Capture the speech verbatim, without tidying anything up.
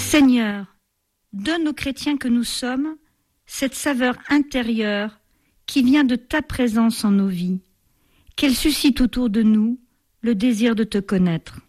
Seigneur, donne aux chrétiens que nous sommes cette saveur intérieure qui vient de ta présence en nos vies, qu'elle suscite autour de nous le désir de te connaître.